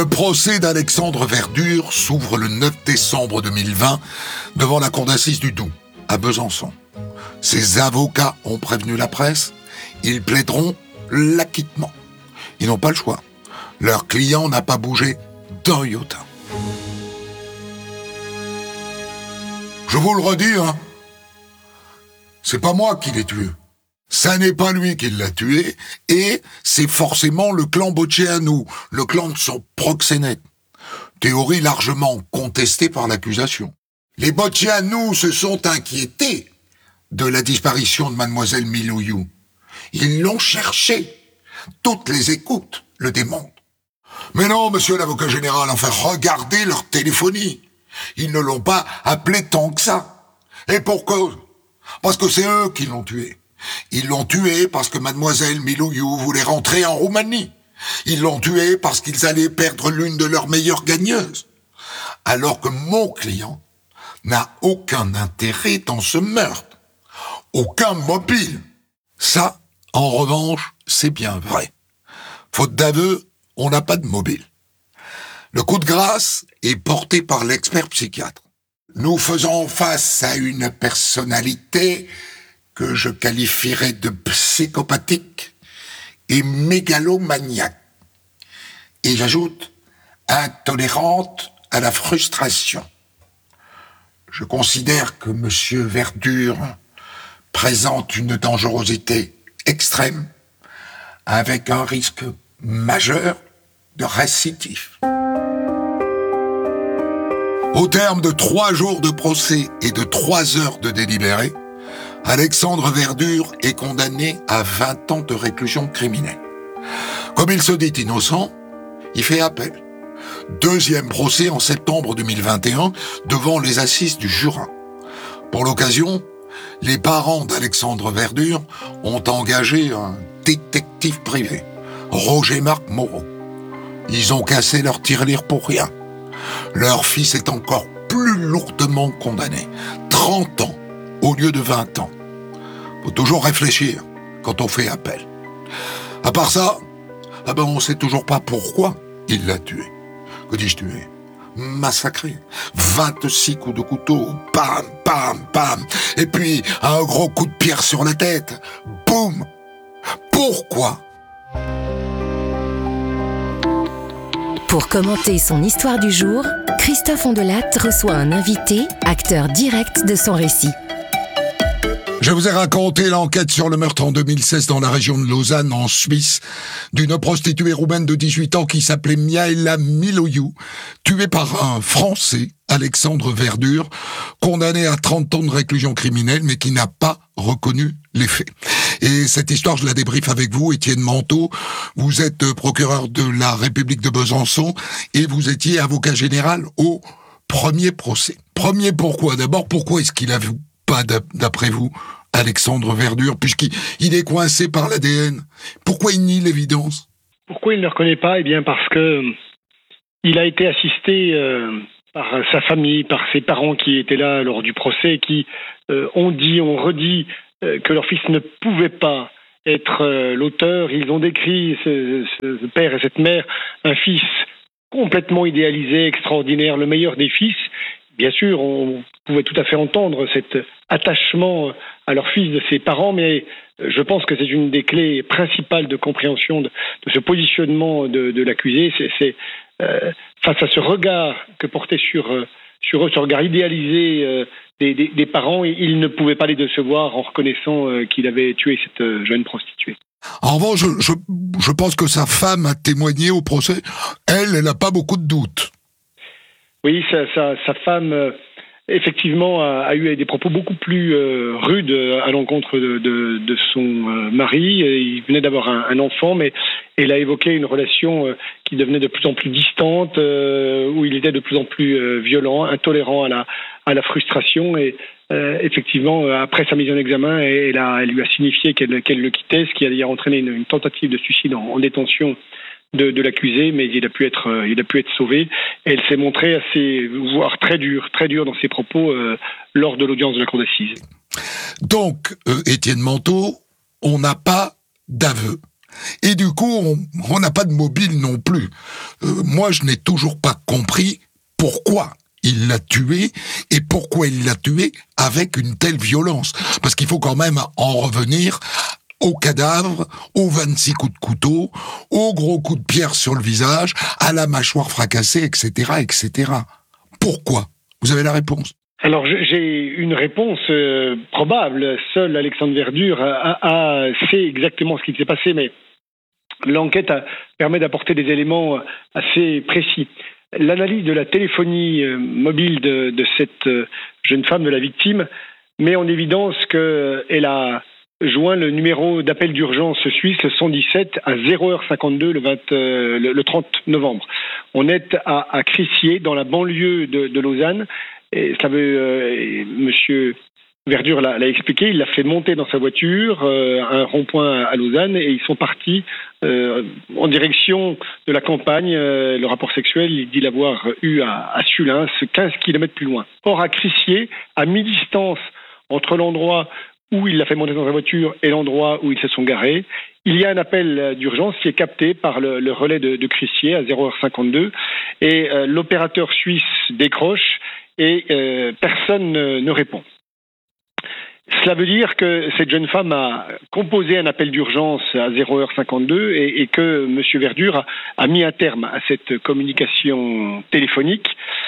Le procès d'Alexandre Verdure s'ouvre le 9 décembre 2020 devant la cour d'assises du Doubs, à Besançon. Ses avocats ont prévenu la presse, ils plaideront l'acquittement. Ils n'ont pas le choix. Leur client n'a pas bougé d'un iota. Je vous le redis, c'est pas moi qui l'ai tué. Ça n'est pas lui qui l'a tué, et c'est forcément le clan Bocceanu, le clan de son proxénète. Théorie largement contestée par l'accusation. Les Bocceanu se sont inquiétés de la disparition de mademoiselle Milouillou. Ils l'ont cherché. Toutes les écoutes le démontrent. Mais non, monsieur l'avocat général, enfin, regardez leur téléphonie. Ils ne l'ont pas appelé tant que ça. Et pour cause. Parce que c'est eux qui l'ont tué. Ils l'ont tué parce que mademoiselle Milouillou voulait rentrer en Roumanie. Ils l'ont tué parce qu'ils allaient perdre l'une de leurs meilleures gagneuses. Alors que mon client n'a aucun intérêt dans ce meurtre. Aucun mobile. Ça, en revanche, c'est bien vrai. Faute d'aveu, on n'a pas de mobile. Le coup de grâce est porté par l'expert psychiatre. Nous faisons face à une personnalité que je qualifierais de psychopathique et mégalomaniaque. Et j'ajoute, intolérante à la frustration. Je considère que M. Verdure présente une dangerosité extrême avec un risque majeur de récidive. Au terme de 3 jours de procès et de 3 heures de délibéré, Alexandre Verdure est condamné à 20 ans de réclusion criminelle. Comme il se dit innocent, il fait appel. 2e procès en septembre 2021 devant les assises du Jura. Pour l'occasion, les parents d'Alexandre Verdure ont engagé un détective privé, Roger-Marc Moreau. Ils ont cassé leur tirelire pour rien. Leur fils est encore plus lourdement condamné. 30 ans au lieu de 20 ans. Faut toujours réfléchir quand on fait appel. À part ça, on sait toujours pas pourquoi il l'a tué. Que dis-je tué? Massacré. 26 coups de couteau. Bam, bam, bam. Et puis, un gros coup de pierre sur la tête. Boum. Pourquoi? Pour commenter son histoire du jour, Christophe Ondelat reçoit un invité, acteur direct de son récit. Je vous ai raconté l'enquête sur le meurtre en 2016 dans la région de Lausanne, en Suisse, d'une prostituée roumaine de 18 ans qui s'appelait Mihaela Milouillou, tuée par un Français, Alexandre Verdure, condamné à 30 ans de réclusion criminelle, mais qui n'a pas reconnu les faits. Et cette histoire, je la débriefe avec vous, Étienne Manteau. Vous êtes procureur de la République de Besançon et vous étiez avocat général au premier procès. Pourquoi? D'abord, pourquoi est-ce qu'il avoue pas, d'après vous, Alexandre Verdure, puisqu'il est coincé par l'ADN? Pourquoi il nie l'évidence? Pourquoi il ne le reconnaît pas? Eh bien parce que il a été assisté par sa famille, par ses parents qui étaient là lors du procès, qui ont redit que leur fils ne pouvait pas être l'auteur. Ils ont décrit ce père et cette mère, un fils complètement idéalisé, extraordinaire, le meilleur des fils. Bien sûr, on pouvait tout à fait entendre cet attachement à leur fils de ses parents, mais je pense que c'est une des clés principales de compréhension de ce positionnement de l'accusé. C'est face à ce regard que portait sur eux, ce regard idéalisé des parents, il ne pouvait pas les décevoir en reconnaissant qu'il avait tué cette jeune prostituée. En revanche, je pense que sa femme a témoigné au procès. Elle n'a pas beaucoup de doutes. Oui, sa femme, effectivement, a eu des propos beaucoup plus rudes à l'encontre de son mari. Il venait d'avoir un enfant, mais elle a évoqué une relation qui devenait de plus en plus distante, où il était de plus en plus violent, intolérant à la frustration. Et effectivement, après sa mise en examen, elle lui a signifié qu'elle le quittait, ce qui a entraîné une tentative de suicide en détention de l'accusé, mais il a pu être sauvé. Et elle s'est montrée voire très dure dans ses propos lors de l'audience de la cour d'assises. Donc, Étienne Manteau, on n'a pas d'aveu. Et du coup, on n'a pas de mobile non plus. Moi, je n'ai toujours pas compris pourquoi il l'a tué et pourquoi il l'a tué avec une telle violence. Parce qu'il faut quand même en revenir au cadavre, aux 26 coups de couteau, aux gros coups de pierre sur le visage, à la mâchoire fracassée, etc., etc. Pourquoi ? Vous avez la réponse ? Alors j'ai une réponse probable. Seul Alexandre Verdure sait exactement ce qui s'est passé, mais l'enquête permet d'apporter des éléments assez précis. L'analyse de la téléphonie mobile de cette jeune femme, de la victime, met en évidence qu'elle a joint le numéro d'appel d'urgence suisse, le 117, à 0h52 le 30 novembre. On est à Crissier, dans la banlieue de Lausanne. Et ça veut, Monsieur Verdure l'a expliqué, il l'a fait monter dans sa voiture à un rond-point à Lausanne et ils sont partis en direction de la campagne. Le rapport sexuel, il dit l'avoir eu à Sulins, 15 km plus loin. Or, à Crissier, à mi-distance entre l'endroit où il l'a fait monter dans sa voiture et l'endroit où ils se sont garés, il y a un appel d'urgence qui est capté par le relais de Crissier à 0h52 et l'opérateur suisse décroche et personne ne répond. Cela veut dire que cette jeune femme a composé un appel d'urgence à 0h52 et que M. Verdure a mis un terme à cette communication téléphonique.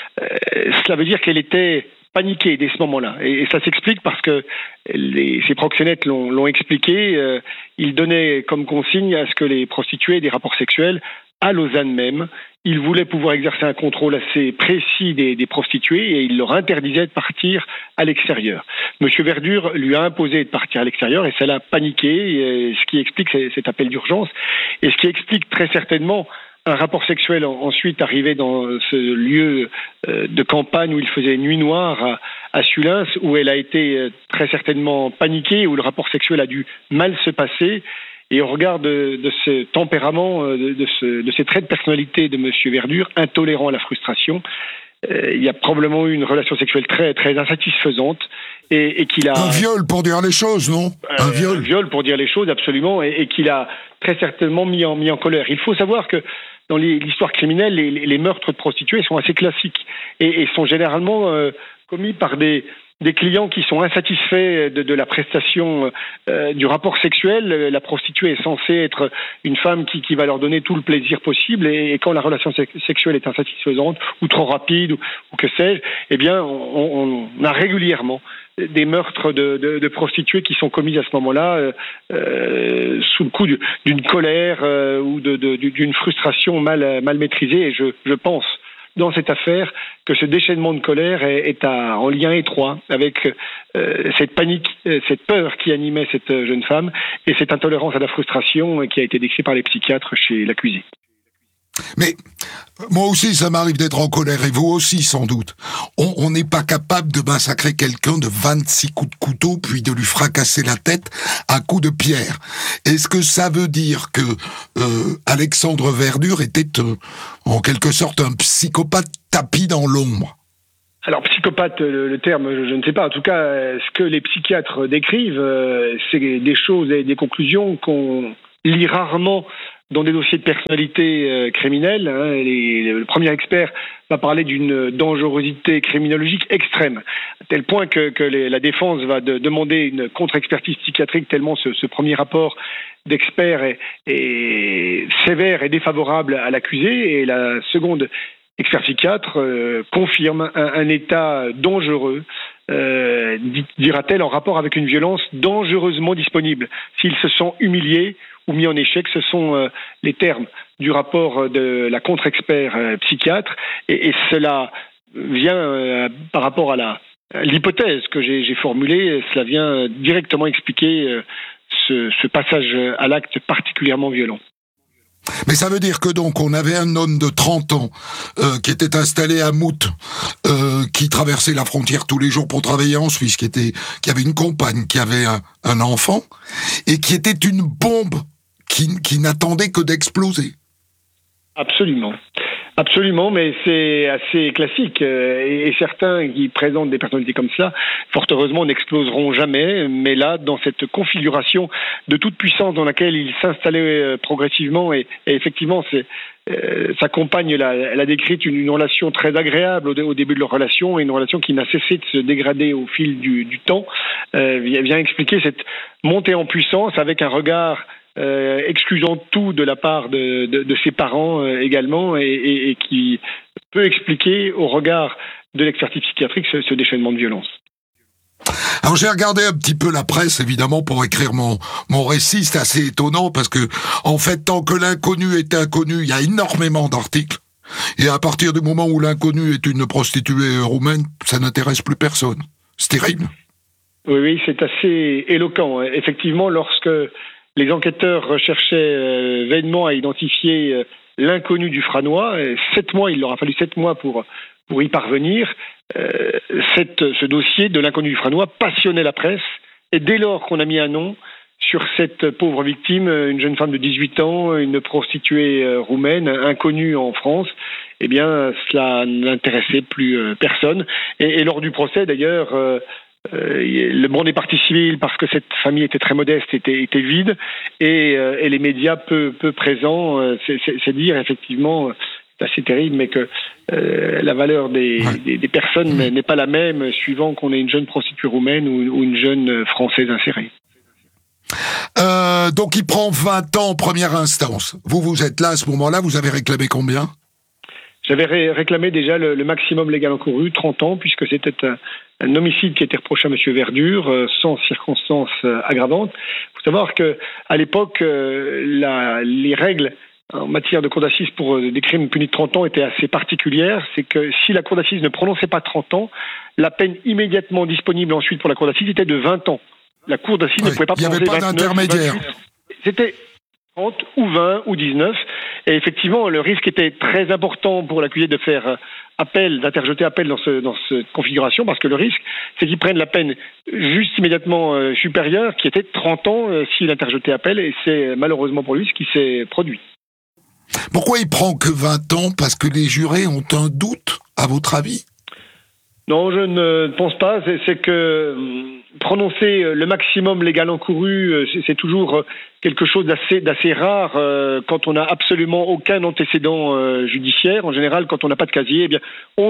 Cela veut dire qu'elle était paniquée dès ce moment-là. Et ça s'explique parce que ses proxénètes l'ont expliqué. Ils donnaient comme consigne à ce que les prostituées aient des rapports sexuels à Lausanne même. Ils voulaient pouvoir exercer un contrôle assez précis des prostituées et ils leur interdisaient de partir à l'extérieur. Monsieur Verdure lui a imposé de partir à l'extérieur et ça l'a paniqué, ce qui explique cet appel d'urgence et ce qui explique très certainement un rapport sexuel ensuite arrivé dans ce lieu de campagne où il faisait nuit noire à Sulins, où elle a été très certainement paniquée, où le rapport sexuel a dû mal se passer. Et au regard de ce tempérament, de ces traits de personnalité de M. Verdure, intolérant à la frustration, il y a probablement eu une relation sexuelle très, très insatisfaisante et qu'il a... Un viol pour dire les choses, non ? Un viol. Un viol pour dire les choses, absolument, et qu'il a très certainement mis en colère. Il faut savoir que dans l'histoire criminelle, les meurtres de prostituées sont assez classiques et sont généralement commis par des clients qui sont insatisfaits de la prestation du rapport sexuel. La prostituée est censée être une femme qui va leur donner tout le plaisir possible et quand la relation sexuelle est insatisfaisante ou trop rapide ou que sais-je, eh bien on a régulièrement des meurtres de prostituées qui sont commis à ce moment-là sous le coup d'une colère ou d'une frustration mal maîtrisée. Et je pense dans cette affaire que ce déchaînement de colère est en lien étroit avec cette panique, cette peur qui animait cette jeune femme et cette intolérance à la frustration qui a été décrite par les psychiatres chez l'accusé. Mais moi aussi, ça m'arrive d'être en colère, et vous aussi, sans doute. On n'est pas capable de massacrer quelqu'un de 26 coups de couteau, puis de lui fracasser la tête à coups de pierre. Est-ce que ça veut dire que Alexandre Verdure était, en quelque sorte, un psychopathe tapi dans l'ombre ? Alors, psychopathe, le terme, je ne sais pas. En tout cas, ce que les psychiatres décrivent, c'est des choses et des conclusions qu'on lit rarement dans des dossiers de personnalité criminelle. Le premier expert va parler d'une dangerosité criminologique extrême, à tel point que la défense va demander une contre-expertise psychiatrique, tellement ce premier rapport d'expert est sévère et défavorable à l'accusé. Et la seconde expert psychiatre confirme un état dangereux, dira-t-elle, en rapport avec une violence dangereusement disponible. S'ils se sont humiliés ou mis en échec, ce sont les termes du rapport de la contre-expert psychiatre, et cela vient par rapport à l'hypothèse que j'ai formulée, cela vient directement expliquer ce passage à l'acte particulièrement violent. Mais ça veut dire que donc on avait un homme de 30 ans qui était installé à Mout, qui traversait la frontière tous les jours pour travailler en Suisse, qui avait une compagne, qui avait un enfant, et qui était une bombe qui n'attendait que d'exploser. Absolument. Absolument, mais c'est assez classique. Et certains qui présentent des personnalités comme cela, fort heureusement, n'exploseront jamais. Mais là, dans cette configuration de toute puissance dans laquelle il s'installait progressivement, et effectivement, sa compagne l'a décrite une relation très agréable au début de leur relation, et une relation qui n'a cessé de se dégrader au fil du temps, vient expliquer cette montée en puissance avec un regard excusant tout de la part de ses parents également, et qui peut expliquer au regard de l'expertise psychiatrique ce déchaînement de violence. Alors j'ai regardé un petit peu la presse, évidemment, pour écrire mon récit. C'est assez étonnant parce que, en fait, tant que l'inconnu est inconnu, il y a énormément d'articles. Et à partir du moment où l'inconnu est une prostituée roumaine, ça n'intéresse plus personne. C'est terrible. Oui, c'est assez éloquent. Effectivement, lorsque les enquêteurs recherchaient vainement à identifier l'inconnu du Franois, il leur a fallu 7 mois pour y parvenir. Ce dossier de l'inconnu du Franois passionnait la presse, et dès lors qu'on a mis un nom sur cette pauvre victime, une jeune femme de 18 ans, une prostituée roumaine, inconnue en France, eh bien, cela n'intéressait plus personne. Et lors du procès, d'ailleurs, le banc des parties civiles, parce que cette famille était très modeste, était vide, et les médias peu présents, c'est dire effectivement, c'est assez terrible, mais que la valeur des personnes n'est pas la même suivant qu'on est une jeune prostituée roumaine ou une jeune Française insérée. Donc il prend 20 ans en première instance. Vous êtes là à ce moment-là, vous avez réclamé combien ? J'avais réclamé déjà le maximum légal encouru, 30 ans, puisque c'était un homicide qui était reproché à M. Verdure, sans circonstances aggravantes. Il faut savoir qu'à l'époque, les règles en matière de cour d'assises pour des crimes punis de 30 ans étaient assez particulières. C'est que si la cour d'assises ne prononçait pas 30 ans, la peine immédiatement disponible ensuite pour la cour d'assises était de 20 ans. La cour d'assises ne pouvait pas prononcer 29, il n'y avait pas d'intermédiaire. 28. C'était 30 ou 20 ou 19. Et effectivement, le risque était très important pour l'accusé de faire appel, d'interjeter appel dans cette configuration, parce que le risque, c'est qu'il prenne la peine juste immédiatement supérieure, qui était 30 ans s'il interjetait appel, et c'est malheureusement pour lui ce qui s'est produit. Pourquoi il prend que 20 ans ? Parce que les jurés ont un doute, à votre avis ? Non, je ne pense pas. C'est que prononcer le maximum légal encouru, c'est toujours quelque chose d'assez rare quand on n'a absolument aucun antécédent judiciaire. En général, quand on n'a pas de casier, eh bien,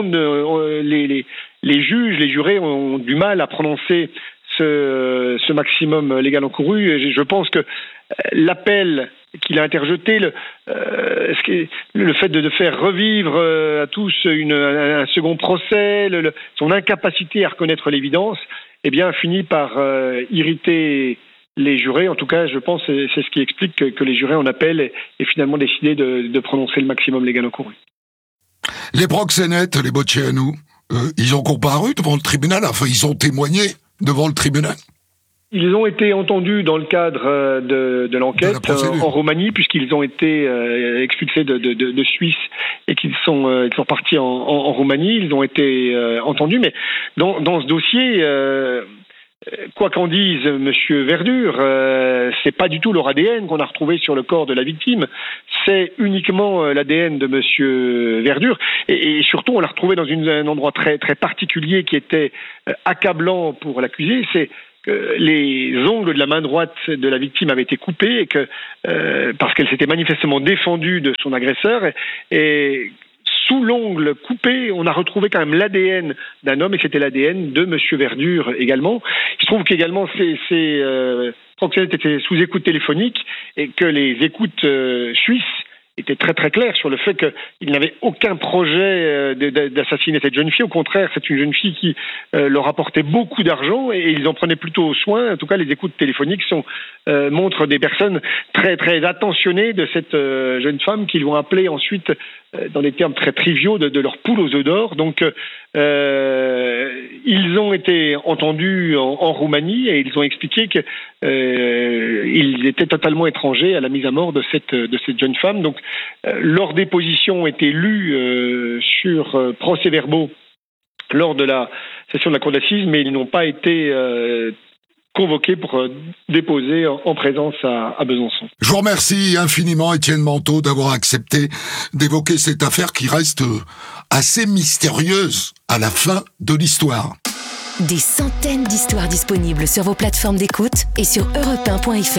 les juges, les jurés ont du mal à prononcer ce maximum légal encouru. Et je pense que l'appel qu'il a interjeté, le fait de faire revivre à tous un second procès, son incapacité à reconnaître l'évidence, eh bien, finit par irriter les jurés. En tout cas, je pense que c'est ce qui explique que les jurés en appel et finalement décidé de prononcer le maximum légal encouru. Les proxénètes, les Bocceanu, ils ont comparu devant le tribunal, enfin ils ont témoigné devant le tribunal. Ils ont été entendus dans le cadre de l'enquête en Roumanie, puisqu'ils ont été expulsés de Suisse et qu'ils sont partis en Roumanie. Ils ont été entendus, mais dans ce dossier, quoi qu'en dise Monsieur Verdure, c'est pas du tout leur ADN qu'on a retrouvé sur le corps de la victime. C'est uniquement l'ADN de Monsieur Verdure, et surtout on l'a retrouvé dans un endroit très très particulier qui était accablant pour l'accusé. C'est que les ongles de la main droite de la victime avaient été coupés, et que parce qu'elle s'était manifestement défendue de son agresseur, et sous l'ongle coupé, on a retrouvé quand même l'ADN d'un homme, et c'était l'ADN de Monsieur Verdure également. Il se trouve qu'également ces proxénètes étaient sous écoute téléphonique, et que les écoutes suisses étaient très très claires sur le fait qu'il n'avait aucun projet d'assassiner cette jeune fille. Au contraire, c'est une jeune fille qui leur apportait beaucoup d'argent, et ils en prenaient plutôt soin. En tout cas, les écoutes téléphoniques montrent des personnes très très attentionnées de cette jeune femme, qu'ils vont appeler ensuite, dans des termes très triviaux, de leur poule aux œufs d'or. Donc ils ont été entendus en Roumanie, et ils ont expliqué qu'ils étaient totalement étrangers à la mise à mort de cette jeune femme. Donc leurs dépositions ont été lues sur procès-verbaux lors de la session de la cour d'assises, mais ils n'ont pas été convoqué pour déposer en présence à Besançon. Je vous remercie infiniment, Étienne Manteau, d'avoir accepté d'évoquer cette affaire qui reste assez mystérieuse à la fin de l'histoire. Des centaines d'histoires disponibles sur vos plateformes d'écoute et sur europe1.fr.